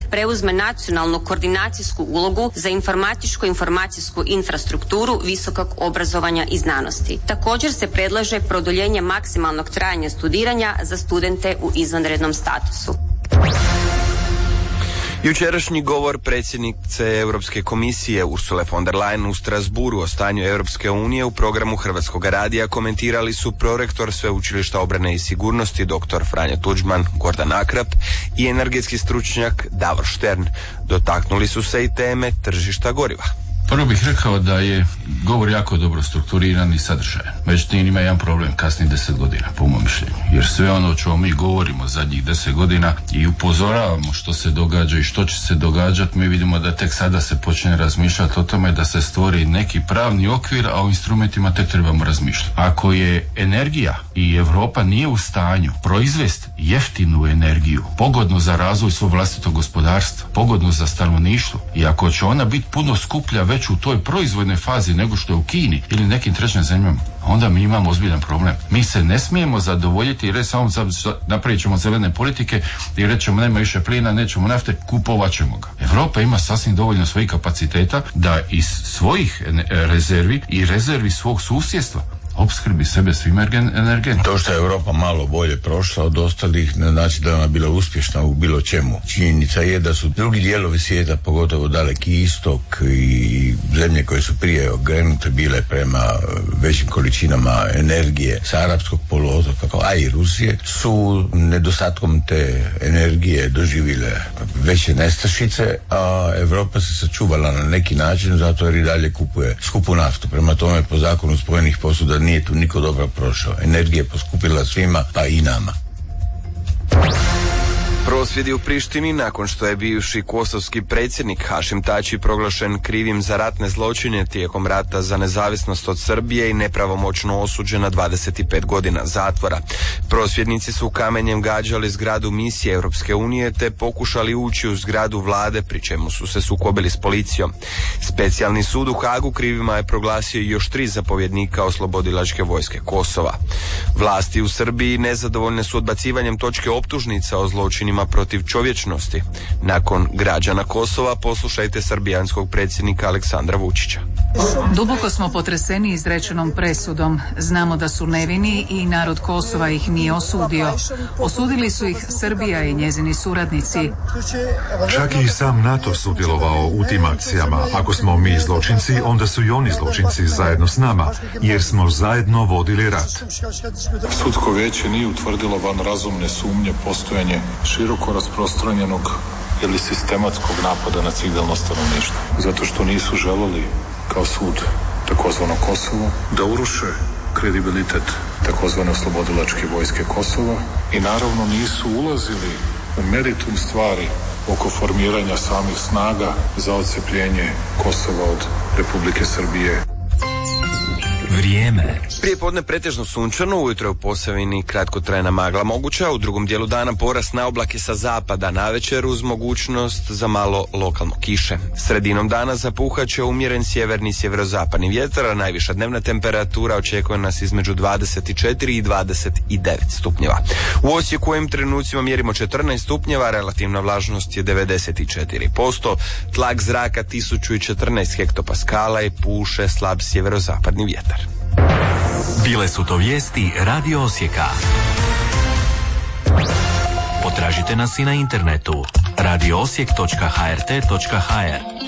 preuzme nacionalnu koordinacijsku ulogu za informatičko-informacijsku infrastrukturu visokog obrazovanja i znanosti. Također se predlaže produljenje maksimalnog trajanja studiranja za studente u izvanrednom statusu. Jučerašnji govor predsjednice Europske komisije Ursule von der Leyen u Strasbourgu o stanju Europske unije u programu Hrvatskog radija komentirali su prorektor Sveučilišta obrane i sigurnosti dr. Franjo Tuđman, Gordan Akrap i energetski stručnjak Davor Štern. Dotaknuli su se i teme tržišta goriva. Prvo bih rekao da je govor jako dobro strukturiran i sadržajan. Međutim, ima jedan problem kasnije 10 godina, po mom mišljenju. Jer sve ono o čemu mi govorimo zadnjih 10 godina i upozoravamo što se događa i što će se događati, mi vidimo da tek sada se počne razmišljati o tome da se stvori neki pravni okvir, a o instrumentima tek trebamo razmišljati. Ako je energija i Europa nije u stanju proizvesti jeftinu energiju, pogodno za razvoj svog vlastitog gospodarstva, pogodno za stanovništvo, i ako će ona biti puno skuplja već u toj proizvodnoj fazi nego što je u Kini ili nekim trećim zemljama, onda mi imamo ozbiljan problem. Mi se ne smijemo zadovoljiti i reći samo napravit ćemo zelene politike i reći ćemo nema više plina, nećemo nafte, kupovat ćemo ga. Europa ima sasvim dovoljno svojih kapaciteta da iz svojih rezervi i rezervi svog susjedstva opskrbi sebe svim energentima. To što je Europa malo bolje prošla od ostalih ne znači da je ona bila uspješna u bilo čemu. Činjenica je da su drugi dijelovi svijeta, pogotovo Daleki istok i zemlje koje su prije okrenute bile prema većim količinama energije sa arapskog poluotoka, a i Rusije, su nedostatkom te energije doživjele veće nestašice, a Europa se sačuvala na neki način zato jer i dalje kupuje skupu naftu. Prema tome, po zakonu Spojenih posuda nije tu niko dobro prošao. Energija je poskupila svima, pa i nama. Prosvjedi u Prištini nakon što je bivši kosovski predsjednik Hašim Tači proglašen krivim za ratne zločine tijekom rata za nezavisnost od Srbije i nepravomoćno osuđen na 25 godina zatvora. Prosvjednici su kamenjem gađali zgradu misije Europske unije te pokušali ući u zgradu vlade, pri čemu su se sukobili s policijom. Specijalni sud u Hagu krivima je proglasio još 3 zapovjednika oslobodilačke vojske Kosova. Vlasti u Srbiji nezadovoljne su odbacivanjem točke optužnica o zločinima protiv čovječnosti. Nakon građana Kosova poslušajte srbijanskog predsjednika Aleksandra Vučića. Duboko smo potreseni izrečenom presudom. Znamo da su nevini i narod Kosova ih nije osudio. Osudili su ih Srbija i njezini suradnici. Čak i sam NATO sudjelovao u tim akcijama. Ako smo mi zločinci, onda su i oni zločinci zajedno s nama, jer smo zajedno vodili rat. Sudsko vijeće nije utvrdilo van razumne sumnje postojanje široko rasprostranjenog ili sistematskog napada na civilno stanovništvo. Zato što nisu želeli kao sud takozvano Kosovo da uruše kredibilitet takozvane oslobodilačke vojske Kosova i naravno nisu ulazili u meritum stvari oko formiranja samih snaga za odcepljenje Kosova od Republike Srbije. Vrijeme. Prije podne pretežno sunčano, ujutro je u Posavini kratkotrajna magla moguća, u drugom dijelu dana porast na oblake sa zapada navečer uz mogućnost za malo lokalno kiše. Sredinom dana zapuhat će umjeren sjeverni sjeverozapadni vjetar, a najviša dnevna temperatura očekuje nas između 24 i 29 stupnjeva. U Osijeku u ovim trenucima mjerimo 14 stupnjeva, relativna vlažnost je 94%, tlak zraka 1014 hektopaskala i puše slab sjeverozapadni vjetar. Bile su to vijesti Radio Osijeka. Potražite nas i na internetu radioosijek.hrt.hr.